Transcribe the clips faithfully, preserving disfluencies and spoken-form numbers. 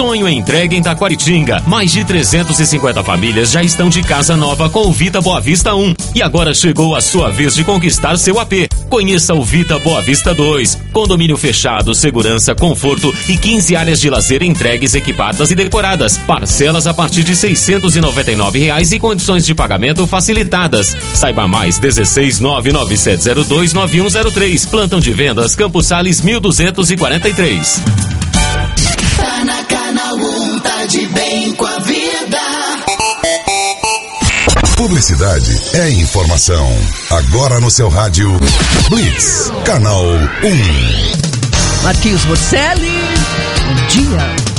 Sonho entregue em Taquaritinga. Mais de trezentas e cinquenta famílias já estão de casa nova com o Vita Boa Vista um. E agora chegou a sua vez de conquistar seu A P. Conheça o Vita Boa Vista dois. Condomínio fechado, segurança, conforto e quinze áreas de lazer entregues, equipadas e decoradas. Parcelas a partir de seiscentos e noventa e nove reais e condições de pagamento facilitadas. Saiba mais, dezesseis nove nove sete zero dois nove um zero três. Plantão de vendas Campos Sales mil duzentos e quarenta e três. Tá na Canal um, tá de bem com a vida. Publicidade é informação. Agora no seu rádio, Blitz, Canal um. Marquinhos Morcelli, bom dia.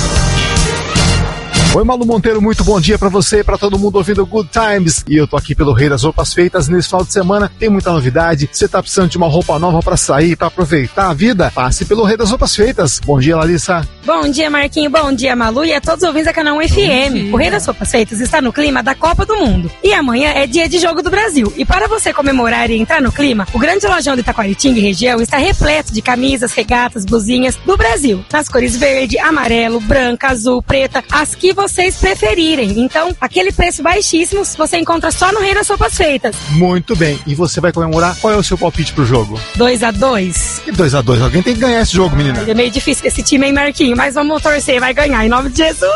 Oi, Malu Monteiro, muito bom dia pra você e pra todo mundo ouvindo Good Times. E eu tô aqui pelo Rei das Roupas Feitas nesse final de semana. Tem muita novidade. Você tá precisando de uma roupa nova pra sair, pra aproveitar a vida? Passe pelo Rei das Roupas Feitas. Bom dia, Larissa. Bom dia, Marquinho. Bom dia, Malu. E a todos os ouvintes da Canal um F M. O Rei das Roupas Feitas está no clima da Copa do Mundo. E amanhã é dia de jogo do Brasil. E para você comemorar e entrar no clima, o grande lojão de Taquaritinga e região está repleto de camisas, regatas, blusinhas do Brasil. Nas cores verde, amarelo, branca, azul, preta, as que vocês preferirem. Então, aquele preço baixíssimo você encontra só no Rei das Roupas Feitas. Muito bem. E você vai comemorar? Qual é o seu palpite pro jogo? dois a dois. Que dois a dois? Alguém tem que ganhar esse jogo, menina. É meio difícil esse time, hein, Marquinho? Mas vamos torcer, vai ganhar, em nome de Jesus.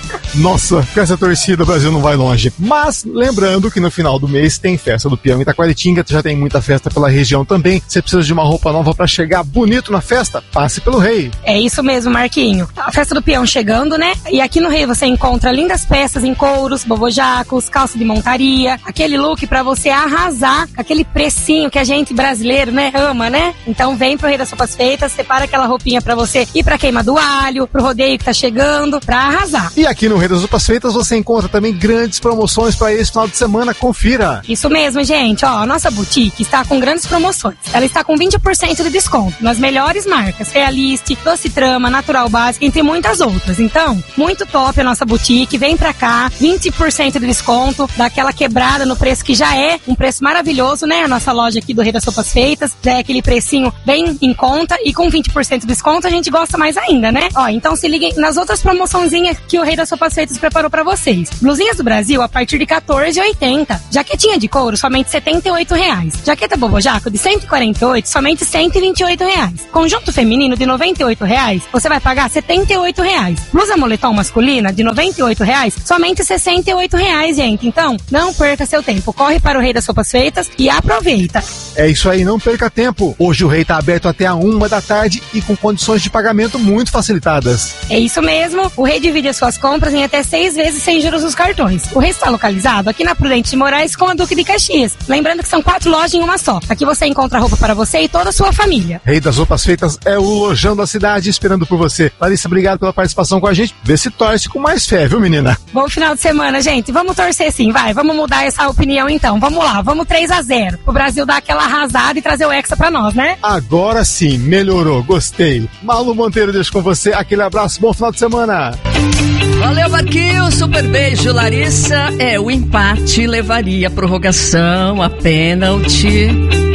Nossa, com essa torcida o Brasil não vai longe. Mas, lembrando que no final do mês tem festa do peão em Taquaritinga, já tem muita festa pela região também. Você precisa de uma roupa nova pra chegar bonito na festa? Passe pelo Rei. É isso mesmo, Marquinho. A festa do peão chegando, né? E aqui no Rei você encontra lindas peças em couros, bobojacos, calça de montaria, aquele look pra você arrasar, aquele precinho que a gente brasileiro, né, ama, né? Então vem pro Rei das Roupas Feitas, separa aquela roupinha pra você ir pra queima do alho, pro rodeio que tá chegando, pra arrasar. E aqui no Rei das Roupas Feitas você encontra também grandes promoções pra esse final de semana, confira. Isso mesmo, gente, ó, a nossa boutique está com grandes promoções. Ela está com vinte por cento de desconto nas melhores marcas, Realiste, Doce Trama, Natural Básica, entre muitas outras. Então, muito top a nossa boutique, vem pra cá, vinte por cento de desconto, daquela quebrada no preço que já é um preço maravilhoso, né? A nossa loja aqui do Rei das Roupas Feitas, já é aquele precinho bem em conta e com vinte por cento de desconto a gente gosta mais ainda, né? Ó, então se liguem nas outras promoçõezinhas que o Rei das Roupas Feitas preparou pra vocês. Blusinhas do Brasil a partir de quatorze reais e oitenta centavos. Jaquetinha de couro, somente setenta e oito reais. Jaqueta bobojaco de cento e quarenta e oito, somente cento e vinte e oito reais. Conjunto feminino de noventa e oito reais, você vai pagar setenta e oito reais. Blusa moletom masculina de noventa e oito reais, somente sessenta e oito reais, gente. Então, não perca seu tempo. Corre para o Rei das Roupas Feitas e aproveita. É isso aí, não perca tempo. Hoje o Rei tá aberto até a uma da tarde e com condições de pagamento muito facilitadas. É isso mesmo. O Rei divide as suas compras em até seis vezes sem juros nos cartões. O Rei está localizado aqui na Prudente de Moraes com a Duque de Caxias. Lembrando que são quatro lojas em uma só. Aqui você encontra roupa para você e toda a sua família. Rei das Roupas Feitas é o lojão da cidade esperando por você. Larissa, obrigado pela participação com a gente. Vê se torce com mais fé, viu, menina? Bom final de semana, gente. Vamos torcer sim, vai. Vamos mudar essa opinião então. Vamos lá, vamos três a zero. O Brasil dá aquela arrasada e trazer o Hexa pra nós, né? Agora sim, melhorou, gostei. Malu Monteiro, deixo com você. Aquele abraço, bom final de semana. Valeu, Marquinhos, super beijo, Larissa. É, o empate levaria a prorrogação, a pênalti.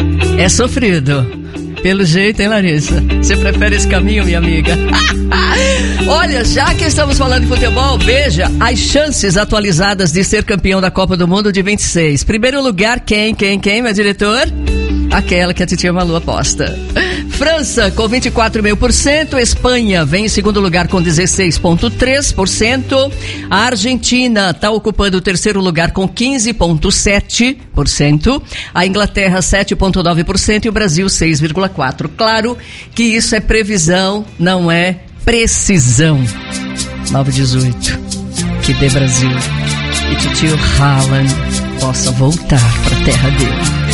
É sofrido. Pelo jeito, hein, Larissa? Você prefere esse caminho, minha amiga? Olha, já que estamos falando de futebol, veja as chances atualizadas de ser campeão da Copa do Mundo de vinte e seis. Primeiro lugar, quem, quem, quem, meu diretor? Aquela que a titia Malu aposta. França com vinte e quatro vírgula cinco por cento, Espanha vem em segundo lugar com dezesseis vírgula três por cento, a Argentina está ocupando o terceiro lugar com quinze vírgula sete por cento, a Inglaterra sete vírgula nove por cento e o Brasil seis vírgula quatro por cento. Claro que isso é previsão, não é precisão. nove dezoito, que dê Brasil e que tio Haaland possa voltar para a terra dele.